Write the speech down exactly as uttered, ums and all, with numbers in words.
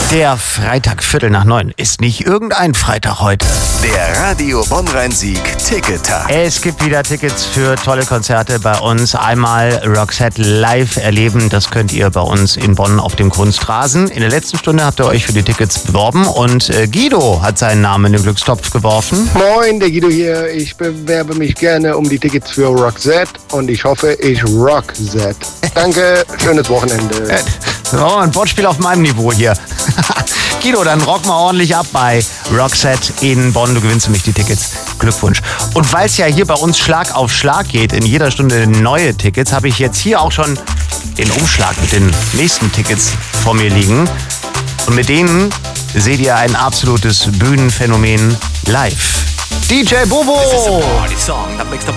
Der Freitag, Viertel nach neun, ist nicht irgendein Freitag heute. Der Radio Bonn-Rhein-Sieg Tickettag. Es gibt wieder Tickets für tolle Konzerte bei uns. Einmal Roxette live erleben, das könnt ihr bei uns in Bonn auf dem Kunstrasen. In der letzten Stunde habt ihr euch für die Tickets beworben und äh, Guido hat seinen Namen in den Glückstopf geworfen. Moin, der Guido hier. Ich bewerbe mich gerne um die Tickets für Roxette und ich hoffe, ich Roxette. Danke, schönes Wochenende. Äh, oh, ein Wortspiel auf meinem Niveau hier. Guido, dann rock mal ordentlich ab bei Roxette in Bonn. Du gewinnst nämlich die Tickets. Glückwunsch. Und weil es ja hier bei uns Schlag auf Schlag geht, in jeder Stunde neue Tickets, habe ich jetzt hier auch schon den Umschlag mit den nächsten Tickets vor mir liegen. Und mit denen seht ihr ein absolutes Bühnenphänomen live. D J Bobo! This is a party song that makes the